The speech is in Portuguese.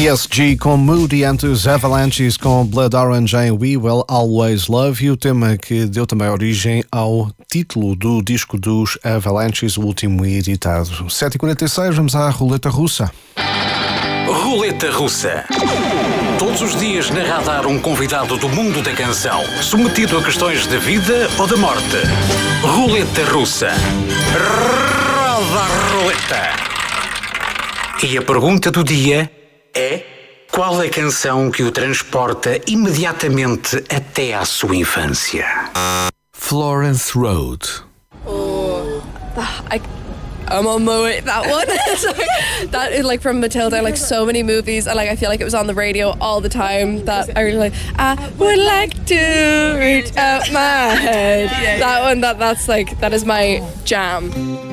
PSG com Moody, antes os Avalanches com Blood Orange em We Will Always Love You, tema que deu também origem ao título do disco dos Avalanches, o último editado. 7h46, vamos à Roleta Russa. Roleta Russa. Todos os dias na Radar um convidado do mundo da canção, submetido a questões de vida ou de morte. Roleta Russa. Roda a roleta. E a pergunta do dia é: qual a canção que o transporta imediatamente até à sua infância? Florence Road. Oh, I'm on my way. That one. That is like from Matilda, like so many movies, and like I feel like it was on the radio all the time. That I really like. I would like to reach out my head. That one. That's like that is my jam.